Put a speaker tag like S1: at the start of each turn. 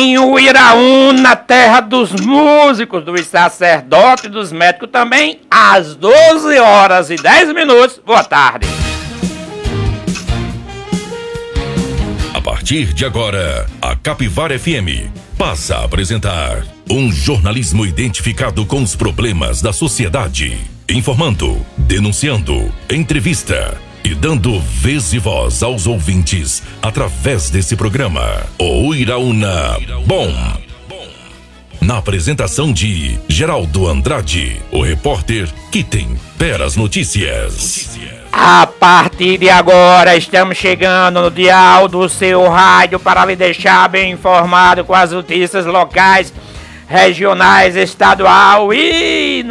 S1: Em Uiraúna, terra dos músicos, dos sacerdotes e dos médicos também, às 12h10. Boa tarde.
S2: A partir de agora, a Capivara FM passa a apresentar um jornalismo identificado com os problemas da sociedade, informando, denunciando, entrevista e dando vez e voz aos ouvintes através desse programa. O Uiraúna Bom. Na apresentação de Geraldo Andrade, o repórter que tempera as notícias.
S1: A partir de agora, estamos chegando no dial do seu rádio para lhe deixar bem informado com as notícias locais, regionais, estadual e